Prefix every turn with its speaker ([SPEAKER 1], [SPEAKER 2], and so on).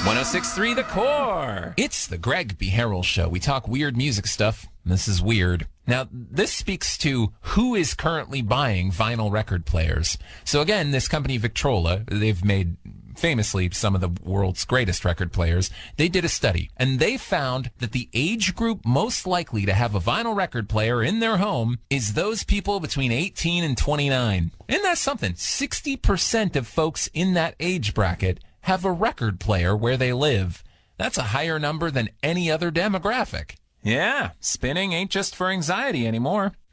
[SPEAKER 1] 106.3 The Core. It's the Greg B. Harrell Show. We talk weird music stuff. This is weird. Now, this speaks to who is currently buying vinyl record players. So again, this company Victrola, they've made famously some of the world's greatest record players. They did a study, and they found that the age group most likely to have a vinyl record player in their home is those people between 18 and 29. And that's something. 60% of folks in that age bracket have a record player where they live. That's a higher number than any other demographic. Yeah, spinning ain't just for anxiety anymore.